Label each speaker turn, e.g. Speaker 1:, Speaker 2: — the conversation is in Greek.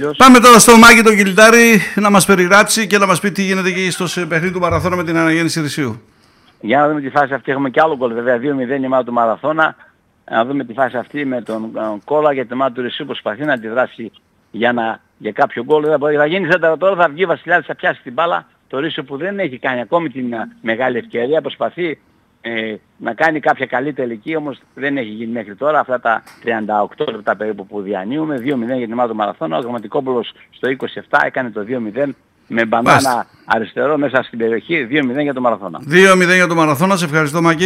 Speaker 1: Στέλιος.
Speaker 2: Πάμε τώρα στο Μάκη τον Κιλιτάρη να μας περιγράψει και να μας πει τι γίνεται και στο παιχνίδι του Μαραθώνα με την Αναγέννηση Ρησίου.
Speaker 1: Για να δούμε τη φάση αυτή. Έχουμε και άλλο γκολ βέβαια. 2-0 η ομάδα του Μαραθώνα. Να δούμε τη φάση αυτή με τον Κόλλα, γιατί η ομάδα του Ρησίου προσπαθεί να αντιδράσει για κάποιο γκολ. Θα γίνει σέντρα τώρα, θα βγει ο Βασιλιάδης, θα πιάσει την μπάλα. Το Ρήσιο που δεν έχει κάνει ακόμη την μεγάλη ευκαιρία, προσπαθεί να κάνει κάποια καλή τελική, όμως δεν έχει γίνει μέχρι τώρα. Αυτά τα 38 λεπτά περίπου που διανύουμε. 2-0 για την ομάδα του Μαραθώνα. Ο Γραμματικόπουλος στο 27 έκανε το 2-0 με μπανάνα αριστερό μέσα στην περιοχή. 2-0 για τον Μαραθώνα.
Speaker 2: 2-0 για τον Μαραθώνα. Σε ευχαριστώ, Μάκη.